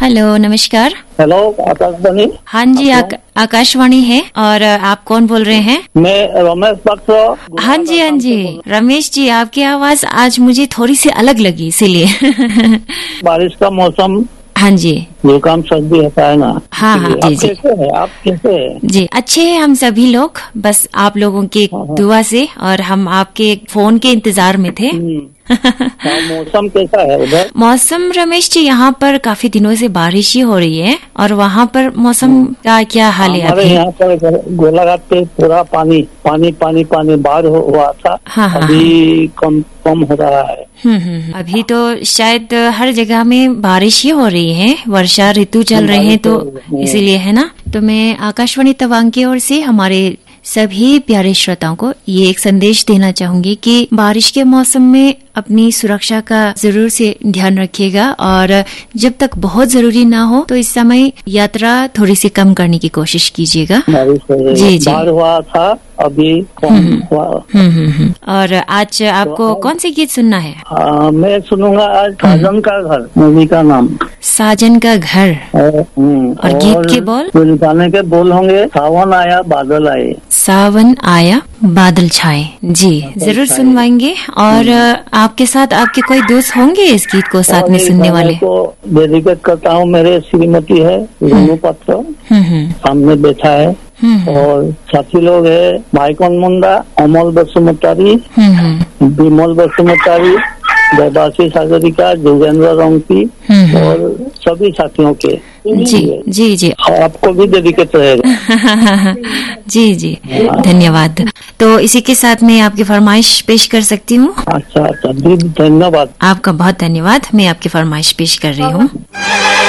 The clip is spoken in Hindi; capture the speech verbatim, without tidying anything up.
हेलो, नमस्कार। हेलो, आकाशवाणी। हाँ जी, आक, आकाशवाणी है। और आप कौन बोल रहे हैं? मैं रमेश बख्श। हाँ जी, हाँ जी, रमेश जी, आपकी आवाज आज मुझे थोड़ी सी अलग लगी, इसीलिए। बारिश का मौसम, हाँ जी, जुकाम सर्दी होता है ना। हाँ हाँ जी जी। कैसे है आप? कैसे है जी? अच्छे हैं हम सभी लोग, बस आप लोगों की दुआ से, और हम आपके फोन के इंतजार में थे। मौसम कैसा है उधर? मौसम रमेश जी, यहाँ पर काफी दिनों से बारिश ही हो रही है। और वहाँ पर मौसम का क्या हाल है? हमारे यहाँ पर गोलाघाट पे पूरा पानी पानी पानी पानी बाढ़ हुआ था। हाँ, हाँ, अभी कम कम हो रहा है। हम्म हम्म अभी तो शायद हर जगह में बारिश ही हो रही है, वर्षा ऋतु चल रहे हैं, तो इसीलिए है ना। तो मैं आकाशवाणी तवांग की ओर से हमारे सभी प्यारे श्रोताओं को ये एक संदेश देना चाहूंगी कि बारिश के मौसम में अपनी सुरक्षा का जरूर से ध्यान रखिएगा। और जब तक बहुत जरूरी ना हो तो इस समय यात्रा थोड़ी सी कम करने की कोशिश कीजिएगा। जी जी, बाढ़ हुआ था, अभी कम हुआ। हम्म हम्म और आज आपको तो कौन से गीत सुनना है? आ, मैं सुनूंगा आज साजन का घर मूवी का नाम। साजन का घर। और, और गीत के बोल? गाने के बोल होंगे सावन आया बादल आए। सावन आया बादल छाए। जी, जरूर सुनवाएंगे। और आपके साथ आपके कोई दोस्त होंगे इस गीत को साथ में सुनने वाले? को डेडिकेट करता हूँ, मेरे श्रीमती है रेणु पात्र, सामने बैठा है। और साथी लोग है माइकन मुंडा, अमल बसुमतारी, विमल बसुमतारी, देवासी सागरिका, जोगेंद्र रंकी और सभी साथियों के। जी जी जी, आपको भी डेडिकेट रहेगा। जी जी, धन्यवाद। तो इसी के साथ मैं आपकी फरमाइश पेश कर सकती हूँ? अच्छा अच्छा, धन्यवाद। आपका बहुत धन्यवाद। मैं आपकी फरमाइश पेश कर रही हूँ।